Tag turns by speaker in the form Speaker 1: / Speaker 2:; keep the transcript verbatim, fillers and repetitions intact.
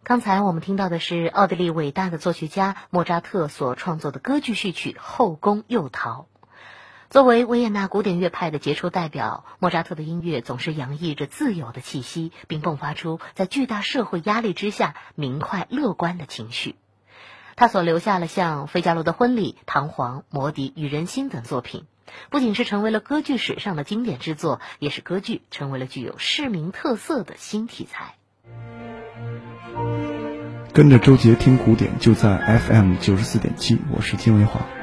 Speaker 1: 刚才我们听到的是奥地利伟大的作曲家莫扎特所创作的歌剧序曲《后宫诱逃》。作为维也纳古典乐派的杰出代表，莫扎特的音乐总是洋溢着自由的气息，并迸发出在巨大社会压力之下明快乐观的情绪。他所留下了像《费加罗的婚礼》《唐璜》《魔笛》与《人心》等作品，不仅是成为了歌剧史上的经典之作，也使歌剧成为了具有市民特色的新题材。
Speaker 2: 跟着周杰听古典，就在 F M 九十四点七，我是金维华。